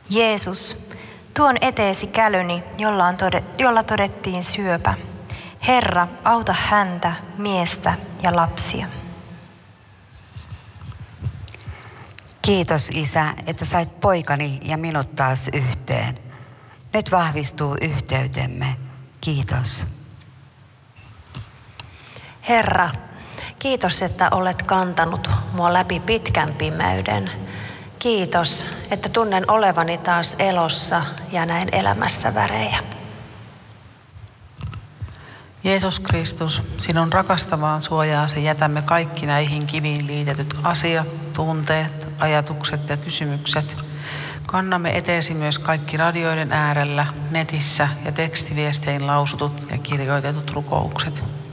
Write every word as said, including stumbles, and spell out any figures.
Jeesus, tuon eteesi kälyni, jolla, on tode, jolla todettiin syöpä. Herra, auta häntä, miestä ja lapsia. Kiitos Isä, että sait poikani ja minut taas yhteen. Nyt vahvistuu yhteytemme. Kiitos. Herra, kiitos, että olet kantanut mua läpi pitkän pimeyden. Kiitos, että tunnen olevani taas elossa ja näen elämässä värejä. Jeesus Kristus, sinun rakastavaan suojaasi jätämme kaikki näihin kiviin liitetyt asiat, tunteet, ajatukset ja kysymykset. Kannamme eteesi myös kaikki radioiden äärellä, netissä ja tekstiviestein lausutut ja kirjoitetut rukoukset.